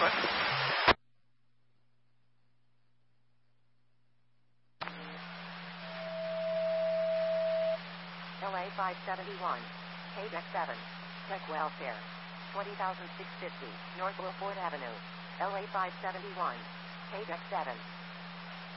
foot. LA 571, KDEC 7, Tech Welfare, 20,650, North Wilford Avenue, LA 571, KDEC 7.